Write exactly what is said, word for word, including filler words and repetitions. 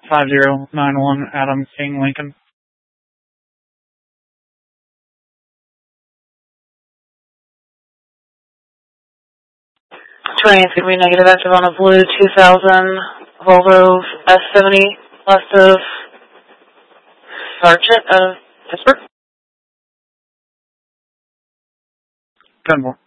five zero nine one, Adam King, Lincoln. twenty, it's going to be negative active on a blue two thousand Volvo S seventy, left of Sergeant of Pittsburgh. ten more.